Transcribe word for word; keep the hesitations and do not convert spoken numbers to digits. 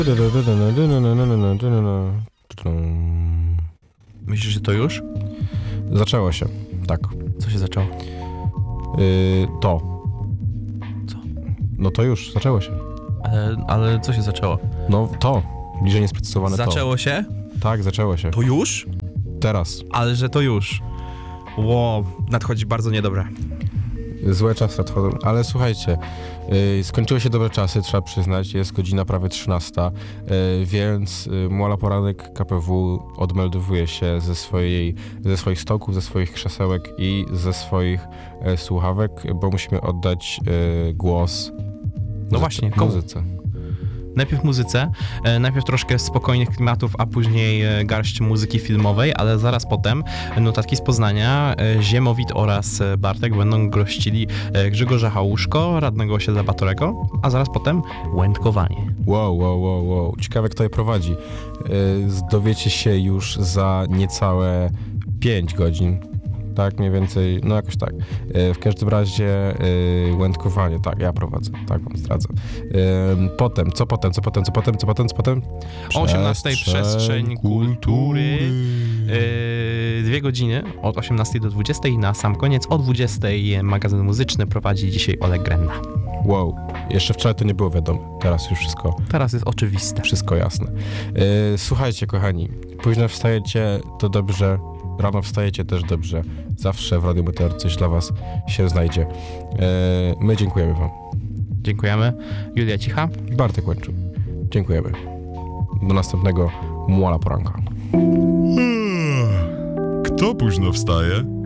Myślisz, że to już? Zaczęło się, tak. Co się zaczęło? Yy, to. Co? No to już, zaczęło się. Ale, ale co się zaczęło? No to, bliżej niesprecyzowane to. Zaczęło się? Tak, zaczęło się. To już? Teraz. Ale że to już. Ło, nadchodzi bardzo niedobre. Złe czasy nadchodzą, ale słuchajcie, yy, skończyły się dobre czasy, trzeba przyznać, jest godzina prawie trzynasta, yy, więc yy, Muala Poranek K P W odmeldowuje się ze, swojej, ze swoich stołków, ze swoich krzesełek i ze swoich yy, słuchawek, bo musimy oddać yy, głos No właśnie, komu? muzyce. Najpierw muzyce, e, najpierw troszkę spokojnych klimatów, a później e, garść muzyki filmowej, ale zaraz potem notatki z Poznania, e, Ziemowit oraz e, Bartek będą gościli e, Grzegorza Hałuszko, radnego osiedla Batorego, a zaraz potem łędkowanie. Wow, wow, wow, wow. Ciekawe, kto je prowadzi. Yy, dowiecie się już za niecałe pięć godzin. Tak, mniej więcej, no jakoś tak. Yy, w każdym razie yy, łędkowanie, tak, ja prowadzę, tak wam zdradzę. Yy, potem, co potem, co potem, co potem, co potem, co potem? O osiemnastej przestrzeń kultury. Yy, dwie godziny od osiemnastej do dwudziestej, na sam koniec o dwudziestej magazyn muzyczny prowadzi dzisiaj Oleg Grenda. Wow, jeszcze wczoraj to nie było wiadome, teraz już wszystko, Teraz jest oczywiste. wszystko jasne. Yy, słuchajcie, kochani, późno wstajecie, to dobrze, rano wstajecie też dobrze. Zawsze w Radiu Meteor coś dla was się znajdzie. Yy, my dziękujemy wam. Dziękujemy. Julia Cicha. Bartek Łęczuk. Dziękujemy. Do następnego Muala Poranka. Kto późno wstaje?